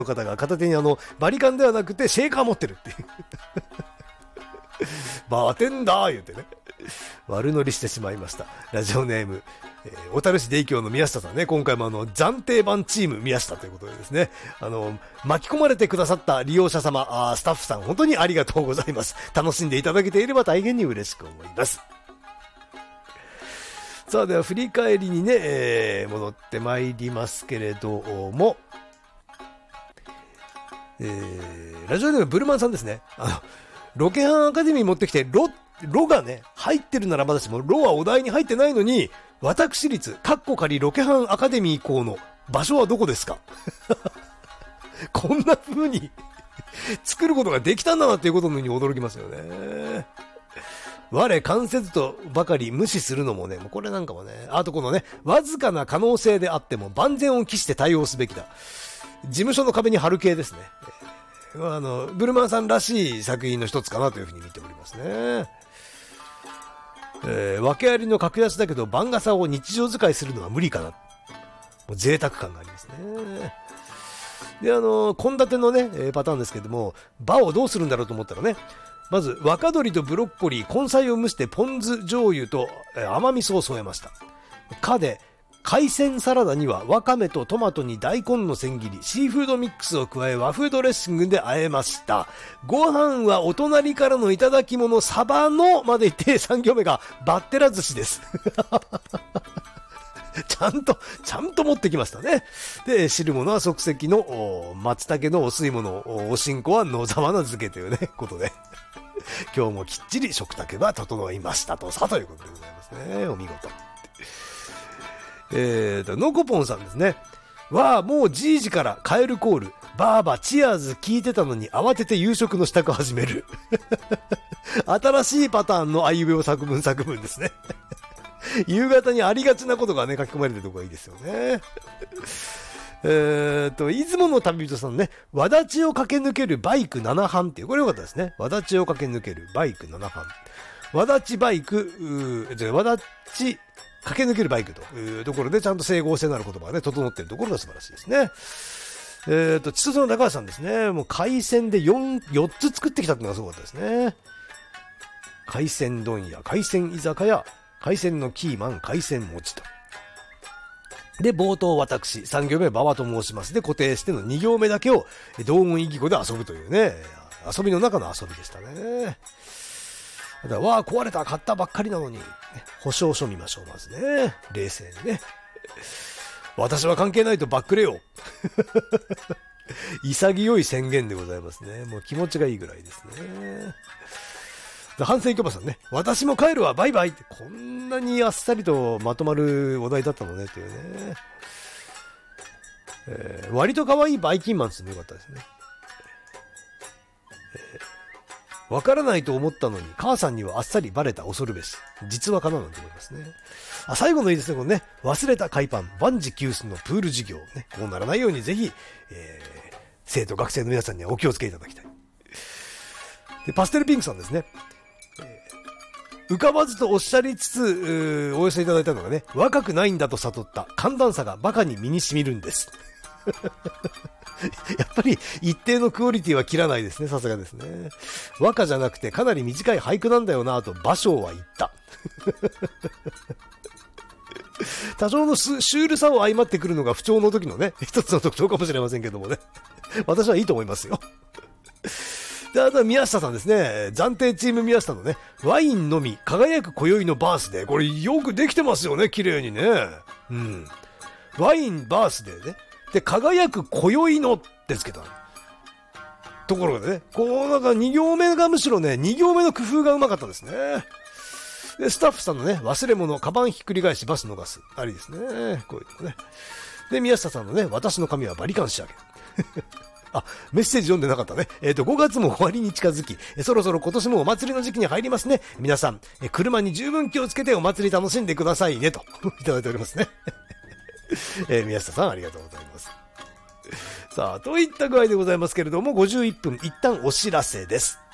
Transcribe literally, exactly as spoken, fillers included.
の方が片手にあの、バリカンではなくてシェーカー持ってるっていう。バーテンダー言ってね。悪乗りしてしまいました。ラジオネーム、えー、小樽市デイキョーの宮下さんね、今回もあの、暫定版チーム宮下ということでですね、あの、巻き込まれてくださった利用者様、あスタッフさん、本当にありがとうございます。楽しんでいただけていれば大変に嬉しく思います。さあ、では振り返りにね、えー、戻ってまいりますけれども、えー、ラジオネームブルマンさんですね。あの、ロケハンアカデミー持ってきて、ロ、ロがね、入ってるならまだしも、ロはお題に入ってないのに、私立、カッコ仮ロケハンアカデミー校の場所はどこですか？こんな風に作ることができたんだなっていうことに驚きますよね。我関せずとばかり無視するのもね、もうこれなんかもね、あとこのね、わずかな可能性であっても万全を期して対応すべきだ。事務所の壁に貼る系ですね。あの、ブルマンさんらしい作品の一つかなというふうに見ておりますね。えー、訳ありの格安だけど番傘を日常使いするのは無理かな。もう贅沢感がありますね。で、あの、献立のね、パターンですけども、場をどうするんだろうと思ったらね、まず、若鶏とブロッコリー、根菜を蒸してポン酢醤油と甘味噌を添えました。かで、海鮮サラダにはわかめとトマトに大根の千切り、シーフードミックスを加え和風ドレッシングで和えました。ご飯はお隣からのいただき物サバのまで言ってさん行目がバッテラ寿司です。ちゃんと、ちゃんと持ってきましたね。で、汁物は即席の松茸のお吸い物、おしんこは野沢菜漬けというね、ことで。今日もきっちり食卓は整いましたとさということでございますね。お見事。えーと、ノコポンさんですね。わあ、もうじいじからカエルコール、バーバ、チアーズ聞いてたのに慌てて夕食の支度始める。新しいパターンのあいうえお作文作文ですね。夕方にありがちなことがね、書き込まれてるとこがいいですよね。えーと、出雲の旅人さんね、わだちを駆け抜けるバイクななはんっていう、これよかったですね。わだちを駆け抜けるバイクななはん。わだちバイク、うー、わだち、駆け抜けるバイクというところでちゃんと整合性のある言葉がね、整っているところが素晴らしいですね。えーと、千歳の高橋さんですね。もう海鮮でよん、よっつ作ってきたっていうのがすごかったですね。海鮮丼や海鮮居酒屋、海鮮のキーマン、海鮮餅と。で、冒頭私、さん行目馬場と申します。で、固定してのに行目だけを同音異義語で遊ぶというね、遊びの中の遊びでしたね。だから、わあ、壊れた、買ったばっかりなのに、ね、保証書見ましょう、まずね。冷静にね。私は関係ないとバックレよ。潔い宣言でございますね。もう気持ちがいいぐらいですね。反省キョバさんね。私も帰るわ、バイバイって、こんなにあっさりとまとまるお題だったのね、っていうね。えー、割と可愛いバイキンマンですね。よかったですね。わからないと思ったのに、母さんにはあっさりバレた恐るべし。実話かななんて思いますね。あ、最後のいいですね、このね。忘れた海パン、万事休すのプール授業。ね。こうならないようにぜひ、えー、生徒学生の皆さんにはお気をつけいただきたい。で、パステルピンクさんですね。えー、浮かばずとおっしゃりつつ、お寄せいただいたのがね、若くないんだと悟った寒暖差がバカに身に染みるんです。やっぱり一定のクオリティは切らないですね。さすがですね。和歌じゃなくてかなり短い俳句なんだよなぁと芭蕉は言った。多少のシュールさを相まってくるのが不調の時のね、一つの特徴かもしれませんけどもね。私はいいと思いますよ。で、あとは宮下さんですね。暫定チーム宮下のね、ワインのみ輝く今宵のバースデー。これよくできてますよね。綺麗にね。うん。ワインバースデーね。で、輝く今宵のってつけたところでね、こうなんかに行目がむしろね、に行目の工夫がうまかったですね。で、スタッフさんのね、忘れ物、カバンひっくり返しバス逃す。ありですね。こういうのね。で、宮下さんのね、私の髪はバリカン仕上げ。あ、メッセージ読んでなかったね。えっと、ごがつも終わりに近づき、えそろそろ今年もお祭りの時期に入りますね。皆さん、え車に十分気をつけてお祭り楽しんでくださいね、といただいておりますね。えー、宮下さんありがとうございます。さあ、といった具合でございますけれども、ごじゅういっぷん、一旦お知らせです。